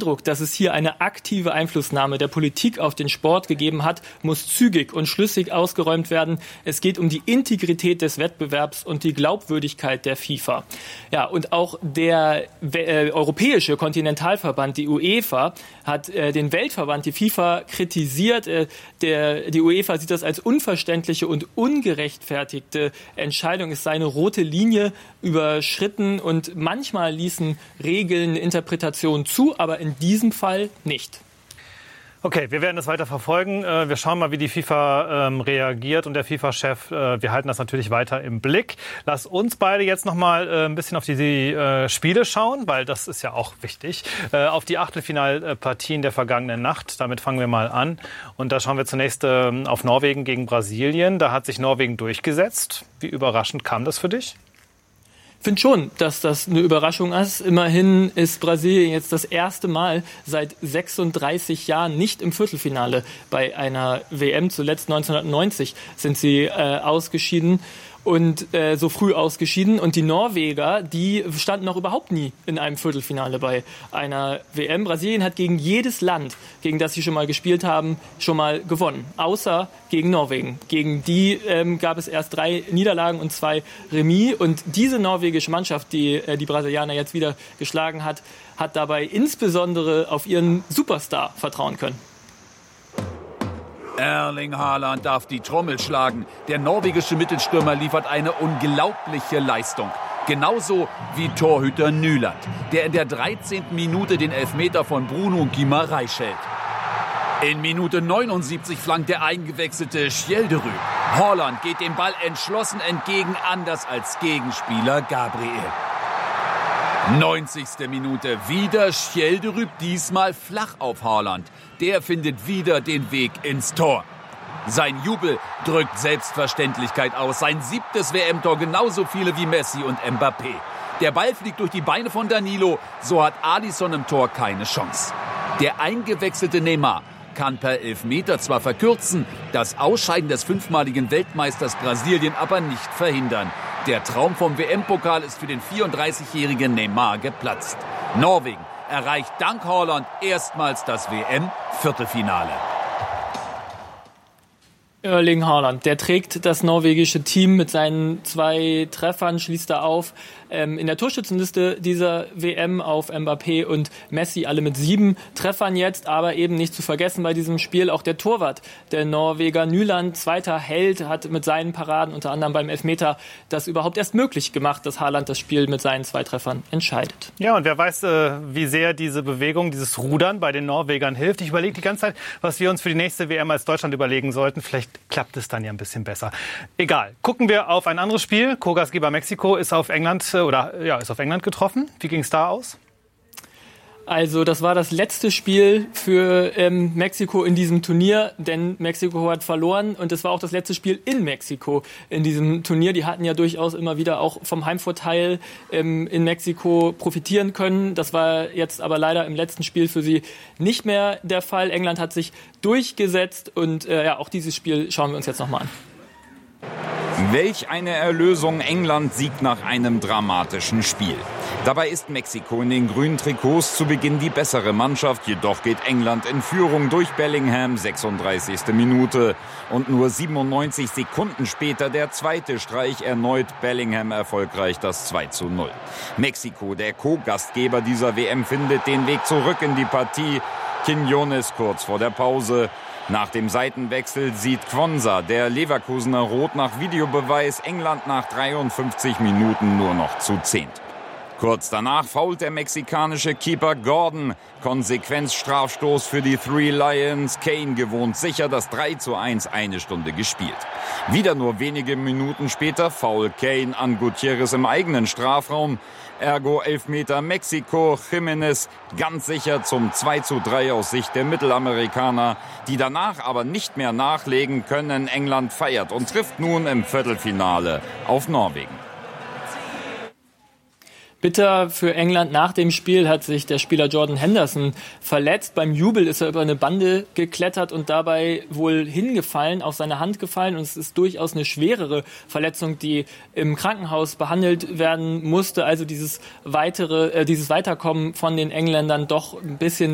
Eindruck, dass es hier eine aktive Einflussnahme der Politik auf den Sport gegeben hat, muss zügig und schlüssig ausgeräumt werden. Es geht um die Integrität des Wettbewerbs und die Glaubwürdigkeit der FIFA. Ja, und auch der europäische Kontinentalverband, die UEFA, hat den Weltverband, die FIFA, kritisiert. Die UEFA sieht das als unverständliche und ungerechtfertigte Entscheidung. Es sei eine rote Linie überschritten und manchmal ließen Regeln Interpretationen zu, aber in diesem Fall nicht. Okay, wir werden das weiter verfolgen. Wir schauen mal, wie die FIFA reagiert und der FIFA-Chef. Wir halten das natürlich weiter im Blick. Lass uns beide jetzt noch mal ein bisschen auf die Spiele schauen, weil das ist ja auch wichtig. Auf die Achtelfinalpartien der vergangenen Nacht. Damit fangen wir mal an. Und da schauen wir zunächst auf Norwegen gegen Brasilien. Da hat sich Norwegen durchgesetzt. Wie überraschend kam das für dich? Ich finde schon, dass das eine Überraschung ist. Immerhin ist Brasilien jetzt das erste Mal seit 36 Jahren nicht im Viertelfinale bei einer WM. Zuletzt 1990 sind sie ausgeschieden. Und so früh ausgeschieden. Und die Norweger, die standen noch überhaupt nie in einem Viertelfinale bei einer WM. Brasilien hat gegen jedes Land, gegen das sie schon mal gespielt haben, schon mal gewonnen. Außer gegen Norwegen. Gegen die gab es erst 3 Niederlagen und 2 Remis. Und diese norwegische Mannschaft, die die Brasilianer jetzt wieder geschlagen hat, hat dabei insbesondere auf ihren Superstar vertrauen können. Erling Haaland darf die Trommel schlagen. Der norwegische Mittelstürmer liefert eine unglaubliche Leistung. Genauso wie Torhüter Nyland, der in der 13. Minute den Elfmeter von Bruno Guimaraes hält. In Minute 79 flankt der eingewechselte Skjelderud. Haaland geht dem Ball entschlossen entgegen, anders als Gegenspieler Gabriel. 90. Minute, wieder Skjelderud, diesmal flach auf Haaland. Der findet wieder den Weg ins Tor. Sein Jubel drückt Selbstverständlichkeit aus. Sein 7. WM-Tor, genauso viele wie Messi und Mbappé. Der Ball fliegt durch die Beine von Danilo, so hat Alisson im Tor keine Chance. Der eingewechselte Neymar kann per Elfmeter zwar verkürzen, das Ausscheiden des 5-maligen Weltmeisters Brasilien aber nicht verhindern. Der Traum vom WM-Pokal ist für den 34-jährigen Neymar geplatzt. Norwegen erreicht dank Haaland erstmals das WM-Viertelfinale. Erling Haaland, der trägt das norwegische Team mit seinen 2 Treffern, schließt er auf. In der Torschützenliste dieser WM auf Mbappé und Messi, alle mit 7 Treffern jetzt, aber eben nicht zu vergessen bei diesem Spiel auch der Torwart, der Norweger Nyland, zweiter Held, hat mit seinen Paraden, unter anderem beim Elfmeter, das überhaupt erst möglich gemacht, dass Haaland das Spiel mit seinen 2 Treffern entscheidet. Ja, und wer weiß, wie sehr diese Bewegung, dieses Rudern bei den Norwegern hilft. Ich überlege die ganze Zeit, was wir uns für die nächste WM als Deutschland überlegen sollten. Vielleicht klappt es dann ja ein bisschen besser. Egal. Gucken wir auf ein anderes Spiel. Co-Gastgeber Mexiko ist auf England getroffen. Wie ging es da aus? Also das war das letzte Spiel für Mexiko in diesem Turnier, denn Mexiko hat verloren und es war auch das letzte Spiel in Mexiko in diesem Turnier. Die hatten ja durchaus immer wieder auch vom Heimvorteil in Mexiko profitieren können. Das war jetzt aber leider im letzten Spiel für sie nicht mehr der Fall. England hat sich durchgesetzt und auch dieses Spiel schauen wir uns jetzt nochmal an. Welch eine Erlösung. England siegt nach einem dramatischen Spiel. Dabei ist Mexiko in den grünen Trikots zu Beginn die bessere Mannschaft. Jedoch geht England in Führung durch Bellingham, 36. Minute. Und nur 97 Sekunden später der zweite Streich, erneut Bellingham erfolgreich das 2:0. Mexiko, der Co-Gastgeber dieser WM, findet den Weg zurück in die Partie. Quiñones kurz vor der Pause. Nach dem Seitenwechsel sieht Quonsa, der Leverkusener, rot nach Videobeweis. England nach 53 Minuten nur noch zu 10. Kurz danach fault der mexikanische Keeper Gordon. Konsequenzstrafstoß für die Three Lions. Kane gewohnt sicher das 3:1, eine Stunde gespielt. Wieder nur wenige Minuten später Foul Kane an Gutierrez im eigenen Strafraum. Ergo Elfmeter Mexiko. Jiménez ganz sicher zum 2:3 aus Sicht der Mittelamerikaner, die danach aber nicht mehr nachlegen können. England feiert und trifft nun im Viertelfinale auf Norwegen. Bitter für England. Nach dem Spiel hat sich der Spieler Jordan Henderson verletzt. Beim Jubel ist er über eine Bande geklettert und dabei wohl hingefallen, auf seine Hand gefallen. Und es ist durchaus eine schwerere Verletzung, die im Krankenhaus behandelt werden musste. Also dieses Weiterkommen von den Engländern doch ein bisschen